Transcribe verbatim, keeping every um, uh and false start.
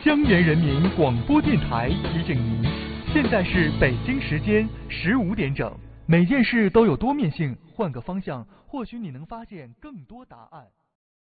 江源人民广播电台提醒您，现在是北京时间十五点整。每件事都有多面性，换个方向，或许你能发现更多答案。